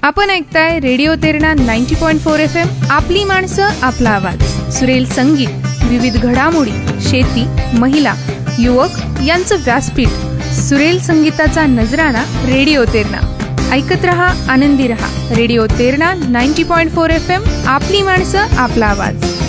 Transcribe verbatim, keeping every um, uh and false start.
आपण ऐकताय radio Terna ninety point four F M. आपली माणसं आपला आवाज. सुरेल संगीत, विविध घडामोडी, शेती, महिला, युवक यांचं व्यासपीठ. सुरेल संगीताचा नजराणा रेडिओ तेरणा. ऐकत रहा, आनंदी रहा. Radio Terna ninety point four F M. आपली माणसं आपला आवाज.